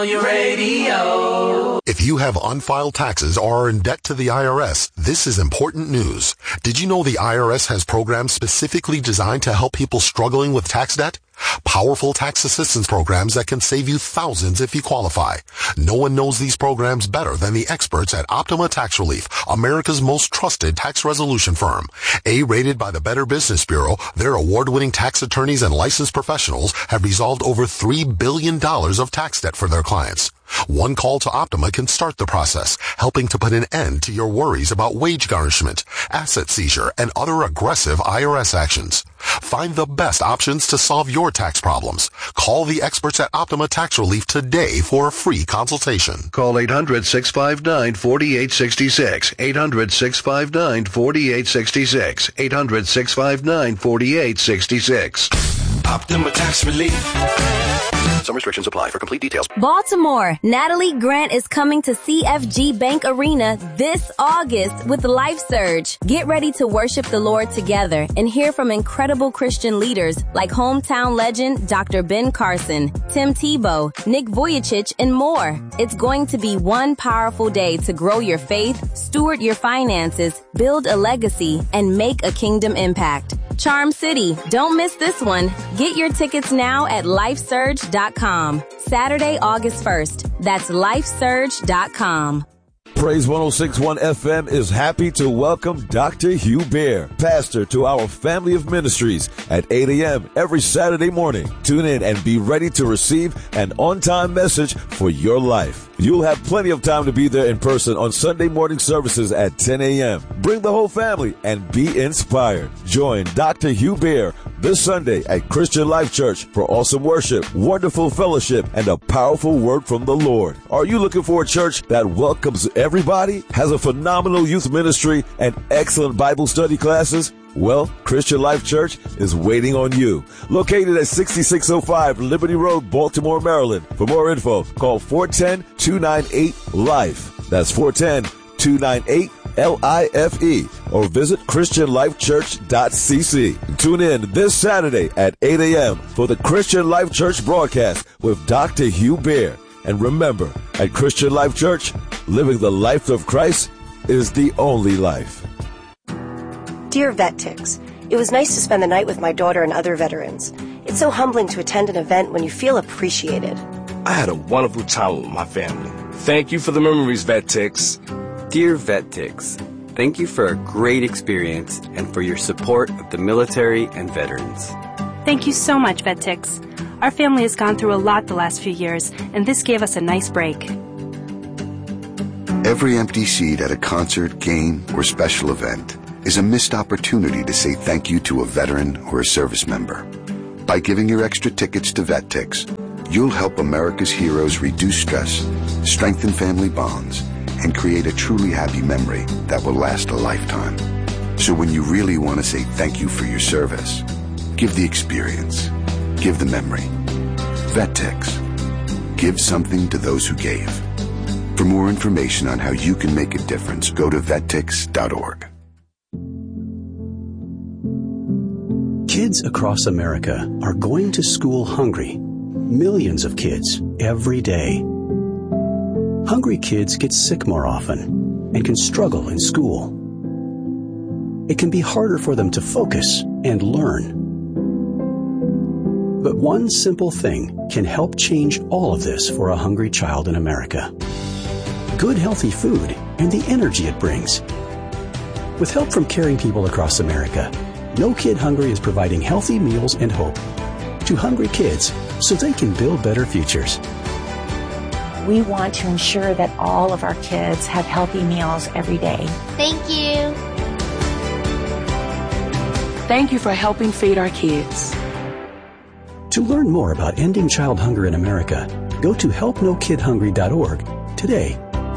Your radio. If you have unfiled taxes or are in debt to the IRS, this is important news. Did you know the IRS has programs specifically designed to help people struggling with tax debt? Powerful tax assistance programs that can save you thousands if you qualify. No one knows these programs better than the experts at Optima Tax Relief, America's most trusted tax resolution firm. A-rated by the Better Business Bureau, their award-winning tax attorneys and licensed professionals have resolved over $3 billion of tax debt for their clients. One call to Optima can start the process, helping to put an end to your worries about wage garnishment, asset seizure, and other aggressive IRS actions. Find the best options to solve your tax problems. Call the experts at Optima Tax Relief today for a free consultation. Call 800-659-4866. 800-659-4866. 800-659-4866. Optima Tax Relief. Some restrictions apply. For complete details. Baltimore, Natalie Grant is coming to CFG Bank Arena this August with Life Surge. Get ready to worship the Lord together and hear from incredible Christian leaders like hometown legend Dr. Ben Carson, Tim Tebow, Nick Vujicic, and more. It's going to be one powerful day to grow your faith, steward your finances, build a legacy, and make a kingdom impact. Charm City, don't miss this one. Get your tickets now at lifesurge.com. Saturday, August 1st. That's lifesurge.com. Praise 106.1 FM is happy to welcome Dr. Hugh Bear, pastor to our family of ministries at 8 a.m. every Saturday morning. Tune in and be ready to receive an on-time message for your life. You'll have plenty of time to be there in person on Sunday morning services at 10 a.m. Bring the whole family and be inspired. Join Dr. Hugh Bear this Sunday at Christian Life Church for awesome worship, wonderful fellowship, and a powerful word from the Lord. Are you looking for a church that welcomes everybody, has a phenomenal youth ministry, and excellent Bible study classes? Well, Christian Life Church is waiting on you. Located at 6605 Liberty Road, Baltimore, Maryland. For more info, call 410-298-LIFE. That's 410-298-LIFE. Or visit ChristianLifeChurch.cc. Tune in this Saturday at 8 a.m. for the Christian Life Church broadcast with Dr. Hugh Bear. And remember, at Christian Life Church, living the life of Christ is the only life. Dear VetTix, it was nice to spend the night with my daughter and other veterans. It's so humbling to attend an event when you feel appreciated. I had a wonderful time with my family. Thank you for the memories, VetTix. Dear VetTix, thank you for a great experience and for your support of the military and veterans. Thank you so much, VetTix. Our family has gone through a lot the last few years, and this gave us a nice break. Every empty seat at a concert, game, or special event is a missed opportunity to say thank you to a veteran or a service member. By giving your extra tickets to VetTix, you'll help America's heroes reduce stress, strengthen family bonds, and create a truly happy memory that will last a lifetime. So when you really want to say thank you for your service, give the experience, give the memory. VetTix. Give something to those who gave. For more information on how you can make a difference, go to vettix.org. Kids across America are going to school hungry. Millions of kids every day. Hungry kids get sick more often and can struggle in school. It can be harder for them to focus and learn. But one simple thing can help change all of this for a hungry child in America. Good, healthy food and the energy it brings. With help from caring people across America, No Kid Hungry is providing healthy meals and hope to hungry kids so they can build better futures. We want to ensure that all of our kids have healthy meals every day. Thank you. Thank you for helping feed our kids. To learn more about ending child hunger in America, go to helpnokidhungry.org today.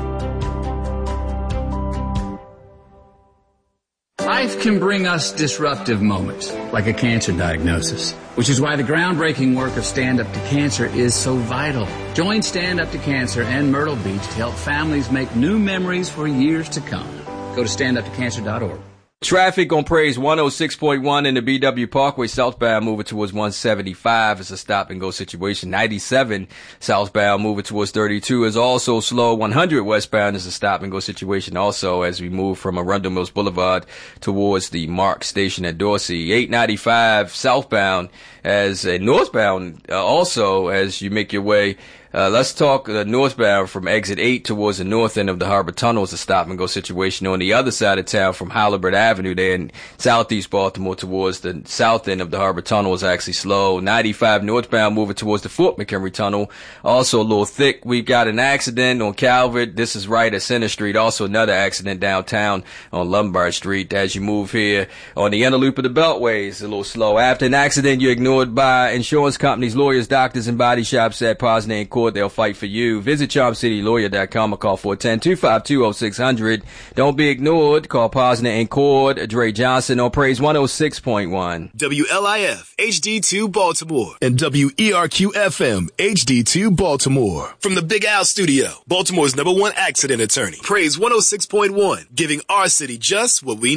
Life can bring us disruptive moments, like a cancer diagnosis, which is why the groundbreaking work of Stand Up to Cancer is so vital. Join Stand Up to Cancer and Myrtle Beach to help families make new memories for years to come. Go to standuptocancer.org. Traffic on Praise 106.1 in the BW Parkway southbound moving towards 175 is a stop and go situation. 97 southbound moving towards 32 is also slow. 100 westbound is a stop and go situation also as we move from Arundel Mills Boulevard towards the Mark Station at Dorsey. 895 southbound as a northbound also as you make your way. Let's talk northbound from exit 8 towards the north end of the Harbor Tunnel is a stop and go situation. On the other side of town from Halliburton Avenue there in southeast Baltimore towards the south end of the Harbor Tunnel is actually slow. 95 northbound moving towards the Fort McHenry Tunnel. Also a little thick. We've got an accident on Calvert. This is right at Center Street. Also another accident downtown on Lombard Street. As you move here on the inner loop of the Beltway, it's a little slow. After an accident, you're ignored by insurance companies, lawyers, doctors, and body shops at Posner and Court. They'll fight for you. Visit CharmCityLawyer.com or call 410-252-0600. Don't be ignored. Call Posner and Cord. Dre Johnson on Praise 106.1. WLIF HD2 Baltimore and WERQ-FM HD2 Baltimore. From the Big Al Studio, Baltimore's #1 accident attorney. Praise 106.1, giving our city just what we